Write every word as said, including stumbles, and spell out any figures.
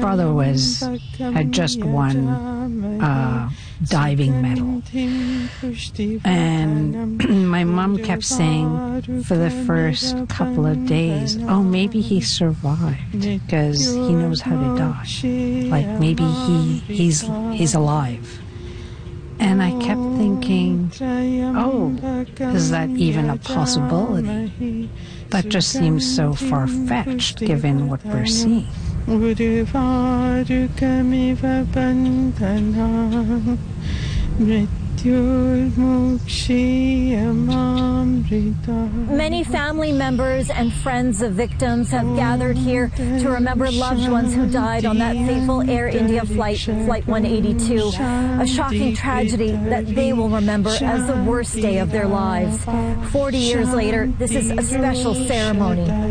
brother was had just won uh, diving medal, and my mom kept saying for the first couple of days, "Oh, maybe he survived because he knows how to dive. Like maybe he he's he's alive." And I kept thinking, "Oh, is that even a possibility?" That just seems so far-fetched given what we're seeing. Many family members and friends of victims have gathered here to remember loved ones who died on that fateful Air India flight, Flight one eighty-two, a shocking tragedy that they will remember as the worst day of their lives. Forty years later, this is a special ceremony.